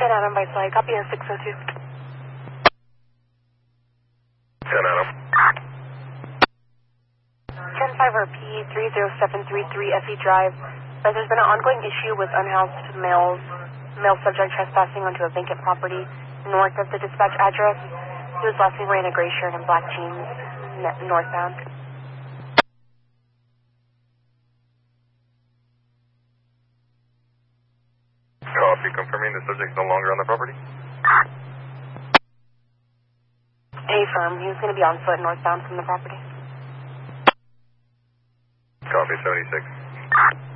10 Adam by slide. Copy on 602. 10 Adam. 10-5RP 30733 FE Drive. There's been an ongoing issue with unhoused male subject trespassing onto a vacant property north of the dispatch address. He was last seen wearing a gray shirt and black jeans, northbound. Copy, confirming the subject is no longer on the property. Affirm, he was going to be on foot northbound from the property. Copy, 76.